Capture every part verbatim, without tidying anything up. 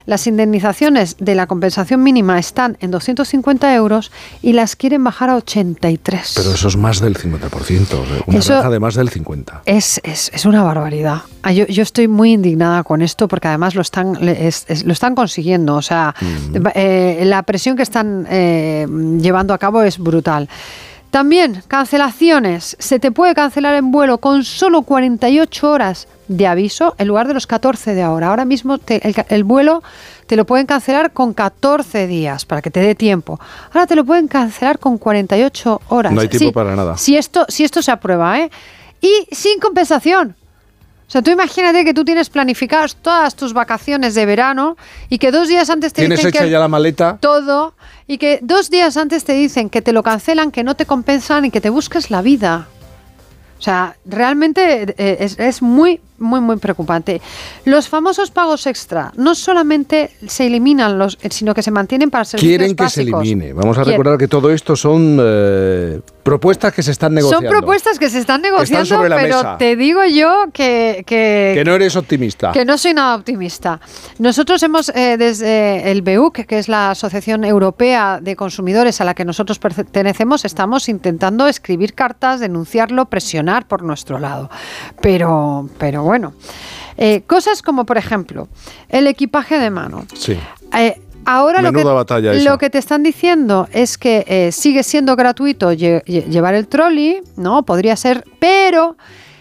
Las indemnizaciones de la compensación mínima están en doscientos cincuenta euros y las quieren bajar a ochenta y tres. Pero eso es más del cincuenta por ciento, una eso baja de más del cincuenta por ciento. Es, es, es una barbaridad. Yo, yo estoy muy indignada con esto porque además lo están, es, es, lo están consiguiendo. O sea, mm. eh, la presión que están eh, llevando a cabo es brutal. También, cancelaciones. Se te puede cancelar en vuelo con solo cuarenta y ocho horas de aviso en lugar de los catorce de ahora. Ahora mismo te, el, el vuelo te lo pueden cancelar con catorce días para que te dé tiempo. Ahora te lo pueden cancelar con cuarenta y ocho horas. No hay tiempo sí, para nada. Si esto, si esto se aprueba, ¿eh? Y sin compensación. O sea, tú imagínate que tú tienes planificadas todas tus vacaciones de verano y que dos días antes te dicen que... ¿Tienes hecha ya la maleta? Todo. Y que dos días antes te dicen que te lo cancelan, que no te compensan y que te busques la vida. O sea, realmente es, es muy, muy, muy preocupante. Los famosos pagos extra no solamente se eliminan, los, sino que se mantienen para servicios Quieren que básicos. se elimine. Vamos a Quieren. recordar que todo esto son eh, propuestas que se están negociando. Son propuestas que se están negociando, están sobre la pero mesa. Te digo yo que, que... Que no eres optimista. Que no soy nada optimista. Nosotros hemos, eh, desde el B E U C, que es la Asociación Europea de Consumidores a la que nosotros pertenecemos, estamos intentando escribir cartas, denunciarlo, presionar por nuestro lado. Pero, pero bueno, eh, cosas como, por ejemplo, el equipaje de mano. Sí. Eh, Ahora lo que, batalla esa. lo que te están diciendo es que eh, sigue siendo gratuito lle- llevar el trolley, ¿no? Podría ser, pero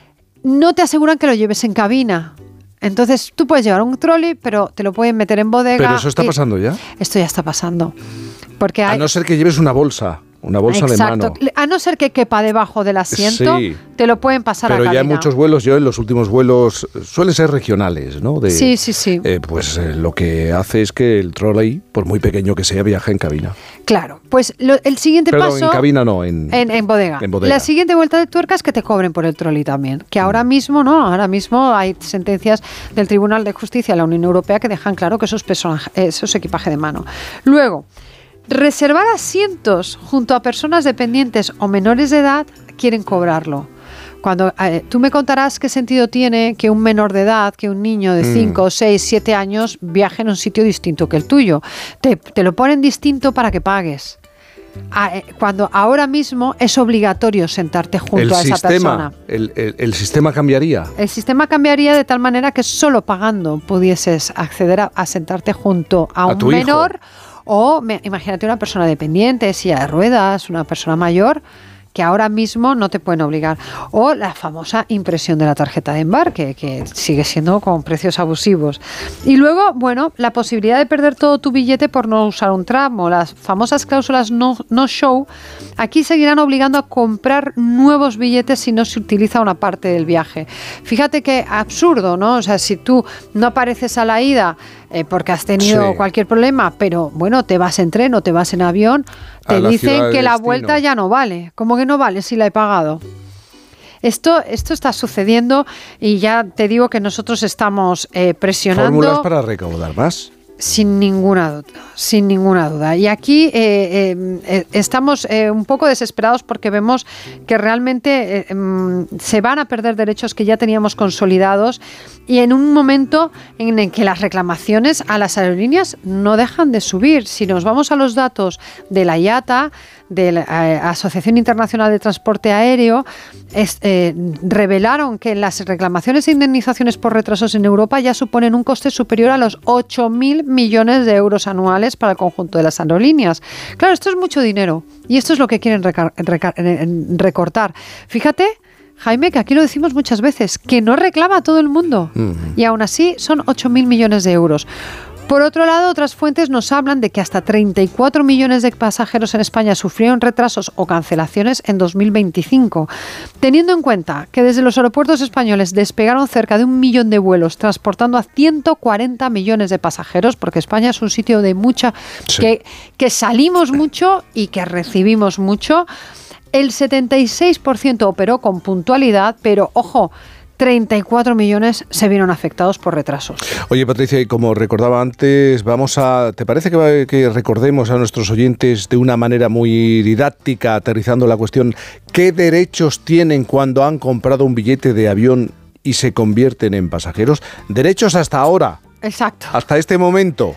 no te aseguran que lo lleves en cabina. Entonces tú puedes llevar un trolley, pero te lo pueden meter en bodega. Pero eso está pasando ya. Esto ya está pasando. Porque hay... A no ser que lleves una bolsa. Una bolsa Exacto. de mano. A no ser que quepa debajo del asiento, sí, te lo pueden pasar pero a cabina. Pero ya en muchos vuelos, yo en los últimos vuelos, suelen ser regionales, ¿no? De, sí, sí, sí. Eh, pues eh, lo que hace es que el trolley, por muy pequeño que sea, viaje en cabina. Claro, pues lo, el siguiente Perdón, paso... en cabina no, en, en, en, bodega. en bodega. La siguiente vuelta de tuerca es que te cobren por el trolley también. Que ahora mismo, ¿no? Ahora mismo hay sentencias del Tribunal de Justicia de la Unión Europea que dejan claro que eso es, personaje, eso es equipaje de mano. Luego... Reservar asientos junto a personas dependientes o menores de edad quieren cobrarlo. Cuando eh, tú me contarás qué sentido tiene que un menor de edad, que un niño de cinco, seis, siete años viaje en un sitio distinto que el tuyo. Te, te lo ponen distinto para que pagues. Cuando ahora mismo es obligatorio sentarte junto el a esa sistema, persona. El, el, el sistema cambiaría. El sistema cambiaría de tal manera que solo pagando pudieses acceder a, a sentarte junto a, a un menor hijo. O me, imagínate una persona dependiente, silla de ruedas, una persona mayor, que ahora mismo no te pueden obligar. O la famosa impresión de la tarjeta de embarque, que sigue siendo con precios abusivos. Y luego, bueno, la posibilidad de perder todo tu billete por no usar un tramo, las famosas cláusulas no, no show, aquí seguirán obligando a comprar nuevos billetes si no se utiliza una parte del viaje. Fíjate qué absurdo, ¿no? O sea, si tú no apareces a la ida eh, porque has tenido sí. cualquier problema, pero bueno, te vas en tren o te vas en avión, te dicen que la vuelta ya no vale. ¿Cómo que no vale si la he pagado? Esto, esto está sucediendo y ya te digo que nosotros estamos eh, presionando... ¿Fórmulas para recaudar más? Sin ninguna duda, sin ninguna duda. Y aquí eh, eh, estamos eh, un poco desesperados porque vemos que realmente eh, se van a perder derechos que ya teníamos consolidados y en un momento en el que las reclamaciones a las aerolíneas no dejan de subir. Si nos vamos a los datos de la I A T A, de la eh, Asociación Internacional de Transporte Aéreo, es, eh, revelaron que las reclamaciones e indemnizaciones por retrasos en Europa ya suponen un coste superior a los ocho mil millones de euros anuales para el conjunto de las aerolíneas. Claro, esto es mucho dinero y esto es lo que quieren recar- recar- recortar. Fíjate, Jaime, que aquí lo decimos muchas veces, que no reclama todo el mundo uh-huh. y aún así son ocho mil millones de euros. Por otro lado, otras fuentes nos hablan de que hasta treinta y cuatro millones de pasajeros en España sufrieron retrasos o cancelaciones en dos mil veinticinco. Teniendo en cuenta que desde los aeropuertos españoles despegaron cerca de un millón de vuelos, transportando a ciento cuarenta millones de pasajeros, porque España es un sitio de mucha... Sí. que, que salimos mucho y que recibimos mucho, el setenta y seis por ciento operó con puntualidad, pero ojo... treinta y cuatro millones se vieron afectados por retrasos. Oye, Patricia, y como recordaba antes, vamos a... ¿te parece que, va, que recordemos a nuestros oyentes de una manera muy didáctica, aterrizando la cuestión, qué derechos tienen cuando han comprado un billete de avión y se convierten en pasajeros? Derechos hasta ahora. Exacto. Hasta este momento.